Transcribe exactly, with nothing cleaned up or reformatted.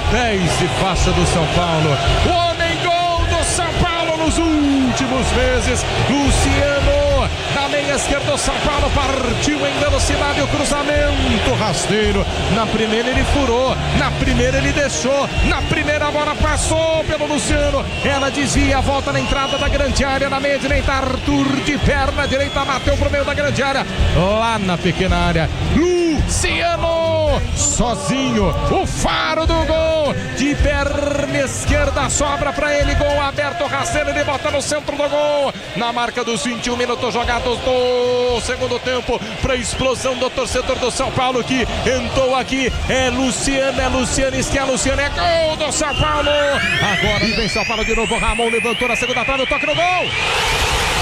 dez de faixa do São Paulo. O homem gol do São Paulo nos últimos meses, Luciano, na meia esquerda do São Paulo, partiu em velocidade, o cruzamento rasteiro. Na primeira ele furou, na primeira ele deixou, na primeira bola passou pelo Luciano, ela desvia, volta na entrada da grande área, na meia direita, Arthur de perna direita, bateu pro meio da grande área, lá na pequena área, Luciano, sozinho, o faro do gol, de perna esquerda, sobra pra ele, gol aberto, rasteiro, ele bota no centro do gol, na marca dos vinte e um minutos jogados do segundo tempo, pra explosão do torcedor do São Paulo que entrou aqui, é Luciano, é Luciano, esquerda, Luciano, é gol do São Paulo, agora vem São Paulo de novo, Ramon levantou na segunda trave, o toque no gol.